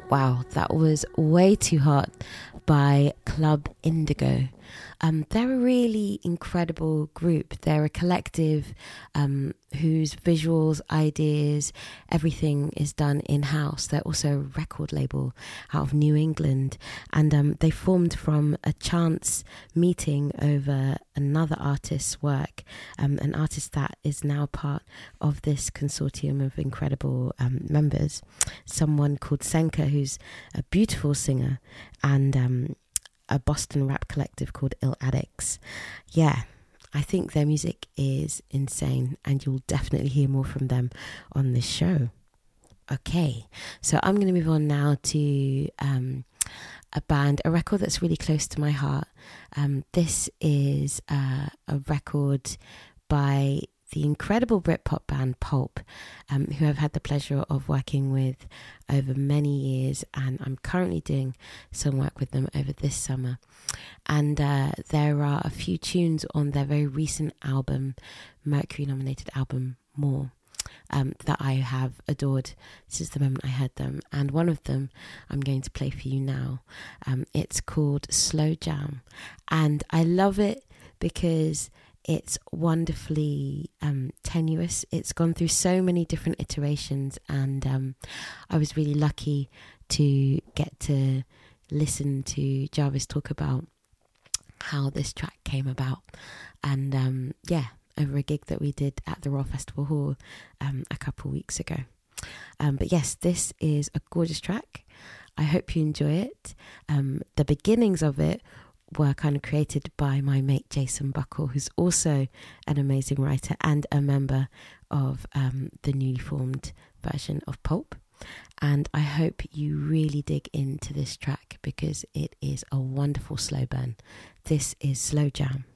Wow, that was Way Too Hot by Club Indigo. They're a really incredible group. They're a collective whose visuals, ideas, everything is done in-house. They're also a record label out of New England, and they formed from a chance meeting over another artist's work, an artist that is now part of this consortium of incredible members, someone called Senka, who's a beautiful singer, and a Boston rap collective called Ill Addicts. Yeah, I think their music is insane, and you'll definitely hear more from them on this show. Okay, so I'm going to move on now to a record that's really close to my heart. This is a record by the incredible Britpop band Pulp, who I've had the pleasure of working with over many years, and I'm currently doing some work with them over this summer. And there are a few tunes on their very recent album, Mercury-nominated album, More, that I have adored since the moment I heard them. And one of them I'm going to play for you now. It's called Slow Jam, and I love it because it's wonderfully tenuous. It's gone through so many different iterations, and I was really lucky to get to listen to Jarvis talk about how this track came about. And over a gig that we did at the Royal Festival Hall a couple of weeks ago. But yes, this is a gorgeous track. I hope you enjoy it. The beginnings of it were kind of created by my mate Jason Buckle, who's also an amazing writer and a member of the newly formed version of Pulp. And I hope you really dig into this track because it is a wonderful slow burn. This is Slow Jam.